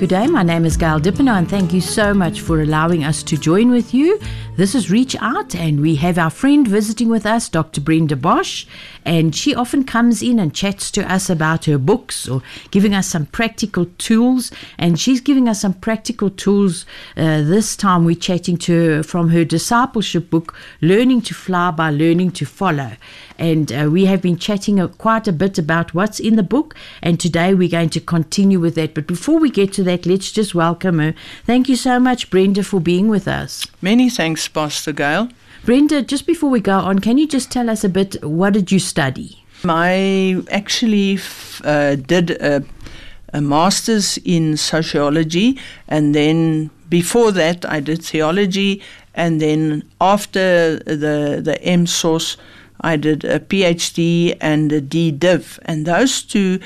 Good day, my name is Gail Dippenaar and thank you so much for allowing us to join with you. This is Reach Out and we have our friend visiting with us, Dr. Brenda Bosch, and she often comes in and chats to us about her books or giving us some practical tools, and she's giving us some practical tools. This time we're chatting to her from her discipleship book, Learning to Fly by Learning to Follow. And we have been chatting quite a bit about what's in the book, and today we're going to continue with that. But before we get to that, let's just welcome her. Thank you so much, Brenda, for being with us. Many thanks, Pastor Gail. Brenda, just before we go on, can you just tell us a bit, what did you study? I actually did a master's in sociology, and then before that I did theology, and then after the MSource I did a PhD and a DDiv, and those two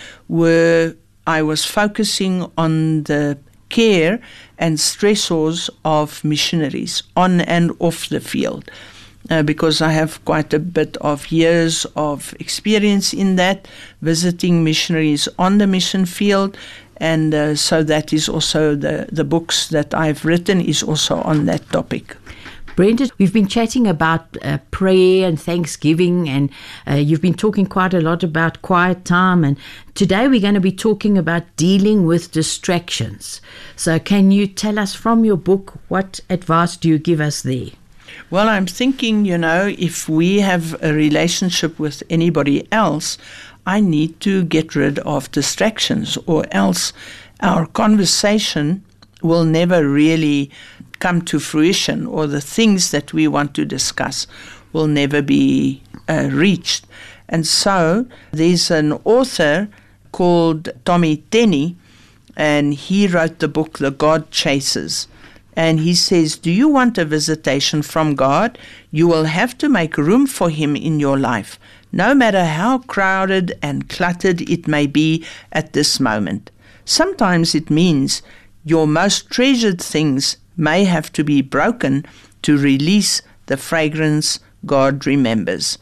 I was focusing on the care and stressors of missionaries on and off the field, because I have quite a bit of years of experience in that, visiting missionaries on the mission field, and so that is also the books that I've written is also on that topic. Brenda, we've been chatting about prayer and thanksgiving, and you've been talking quite a lot about quiet time, and today we're going to be talking about dealing with distractions. So can you tell us from your book, what advice do you give us there? Well, I'm thinking, if we have a relationship with anybody else, I need to get rid of distractions, or else our conversation will never really come to fruition, or the things that we want to discuss will never be reached. And so there's an author called Tommy Tenney, and he wrote the book The God Chasers. And he says, do you want a visitation from God? You will have to make room for him in your life, no matter how crowded and cluttered it may be at this moment. Sometimes it means your most treasured things may have to be broken to release the fragrance God remembers.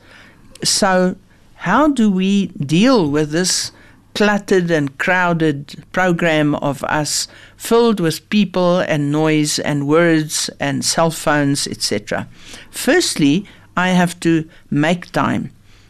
So how do we deal with this cluttered and crowded program of us, filled with people and noise and words and cell phones, etc.? Firstly, I have to make time.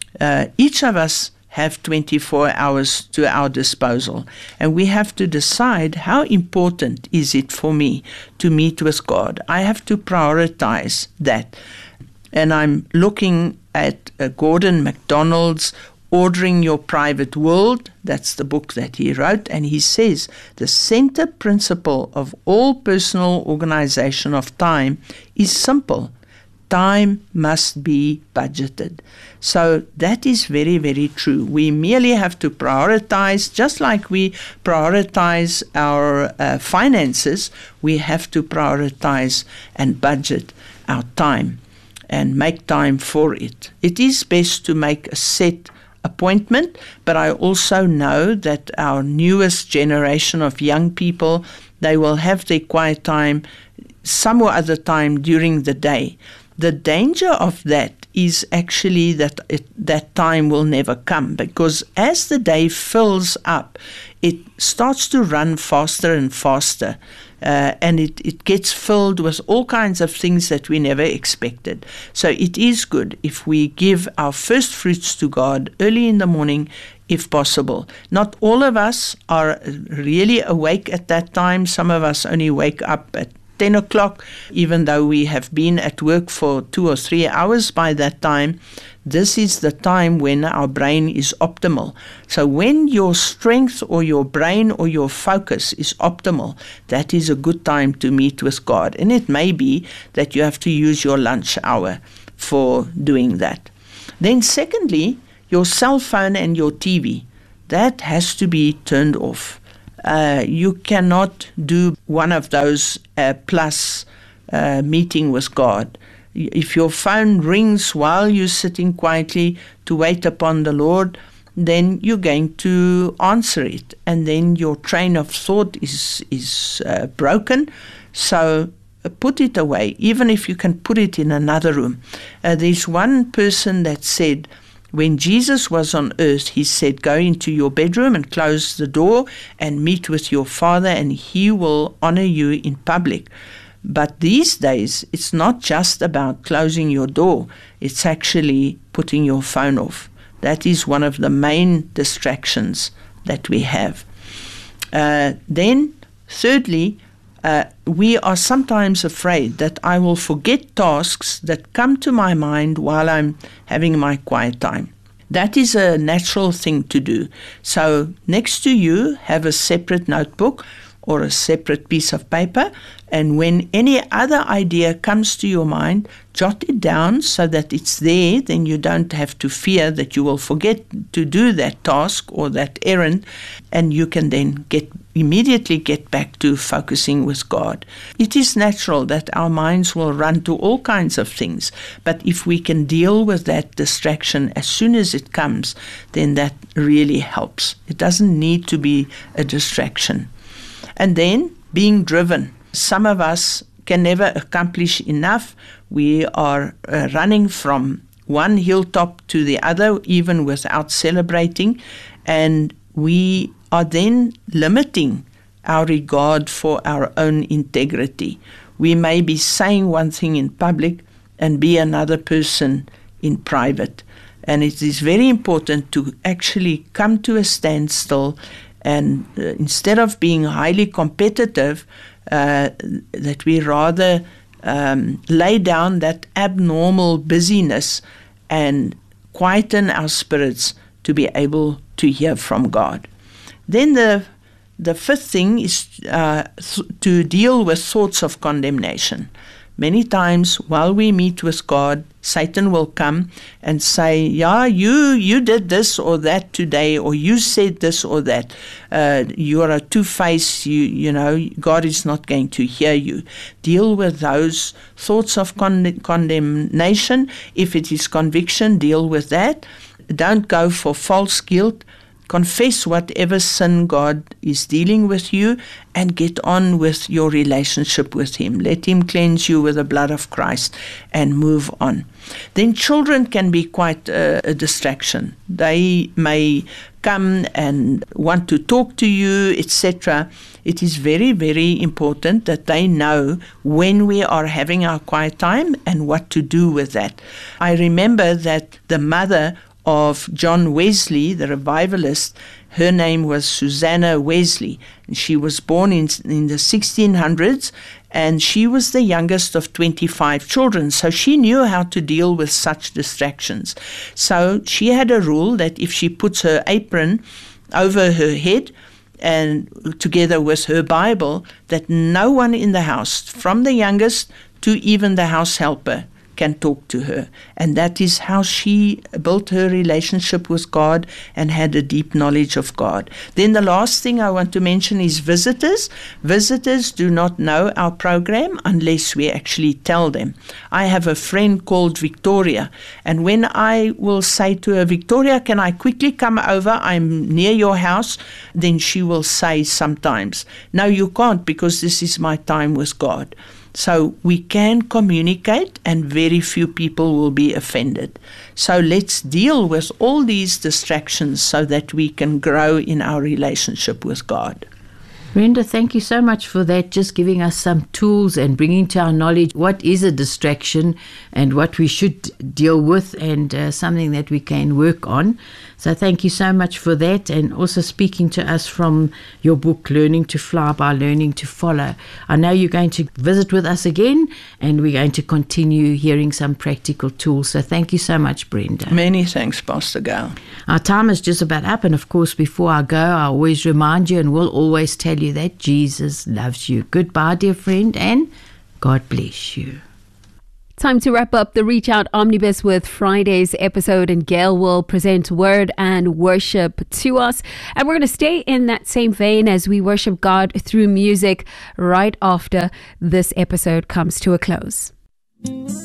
Each of us have 24 hours to our disposal, and we have to decide how important is it for me to meet with God. I have to prioritize that. And I'm looking at Gordon MacDonald's Ordering Your Private World. That's the book that he wrote, and he says the center principle of all personal organization of time is simple. Time must be budgeted. So that is very, very true. We merely have to prioritize, just like we prioritize our finances, we have to prioritize and budget our time and make time for it. It is best to make a set appointment, but I also know that our newest generation of young people, they will have their quiet time some or other time during the day. The danger of that is actually that that time will never come, because as the day fills up, it starts to run faster and faster, and it gets filled with all kinds of things that we never expected. So it is good if we give our first fruits to God early in the morning, if possible. Not all of us are really awake at that time. Some of us only wake up at 10 o'clock, even though we have been at work for 2 or 3 hours by that time. This is the time when our brain is optimal. So when your strength or your brain or your focus is optimal, that is a good time to meet with God. And it may be that you have to use your lunch hour for doing that. Then secondly, your cell phone and your TV, that has to be turned off. You cannot do one of those plus meeting with God. If your phone rings while you're sitting quietly to wait upon the Lord, then you're going to answer it, and then your train of thought is broken. So put it away, even if you can put it in another room. There's one person that said, When Jesus was on earth, he said, go into your bedroom and close the door and meet with your Father, and he will honor you in public. But these days, it's not just about closing your door. It's actually putting your phone off. That is one of the main distractions that we have. Then, thirdly, we are sometimes afraid that I will forget tasks that come to my mind while I'm having my quiet time. That is a natural thing to do. So next to you, have a separate notebook or a separate piece of paper, and when any other idea comes to your mind, jot it down so that it's there. Then you don't have to fear that you will forget to do that task or that errand, and you can then immediately get back to focusing with God. It is natural that our minds will run to all kinds of things, but if we can deal with that distraction as soon as it comes, then that really helps. It doesn't need to be a distraction. And then being driven. Some of us can never accomplish enough. We are running from one hilltop to the other, even without celebrating, and we are then limiting our regard for our own integrity. We may be saying one thing in public and be another person in private. And it is very important to actually come to a standstill, and instead of being highly competitive, that we rather lay down that abnormal busyness and quieten our spirits to be able to hear from God. Then the fifth thing is to deal with thoughts of condemnation. Many times while we meet with God, Satan will come and say, yeah, you did this or that today, or you said this or that. You are a two-faced, you know, God is not going to hear you. Deal with those thoughts of condemnation. If it is conviction, deal with that. Don't go for false guilt. Confess whatever sin God is dealing with you and get on with your relationship with Him. Let Him cleanse you with the blood of Christ and move on. Then children can be quite a distraction. They may come and want to talk to you, etc. It is very, very important that they know when we are having our quiet time and what to do with that. I remember that the mother of John Wesley, the revivalist, her name was Susanna Wesley. And she was born in the 1600s, and she was the youngest of 25 children. So she knew how to deal with such distractions. So she had a rule that if she puts her apron over her head and together with her Bible, that no one in the house, from the youngest to even the house helper, can talk to her. And that is how she built her relationship with God and had a deep knowledge of God. Then the last thing I want to mention is visitors. Visitors do not know our program unless we actually tell them. I have a friend called Victoria, and when I will say to her, Victoria, can I quickly come over? I'm near your house. Then she will say sometimes, no, you can't, because this is my time with God. So we can communicate, and very few people will be offended. So let's deal with all these distractions so that we can grow in our relationship with God. Brenda, thank you so much for that, just giving us some tools and bringing to our knowledge what is a distraction and what we should deal with, and something that we can work on. So thank you so much for that, and also speaking to us from your book, Learning to Fly by Learning to Follow. I know you're going to visit with us again, and we're going to continue hearing some practical tools. So thank you so much, Brenda. Many thanks, Pastor Gail. Our time is just about up, and of course, before I go, I always remind you and will always tell you that Jesus loves you. Goodbye, dear friend, and God bless you. Time to wrap up the Reach Out Omnibus with Friday's episode, and Gail will present Word and Worship to us. And we're going to stay in that same vein as we worship God through music right after this episode comes to a close.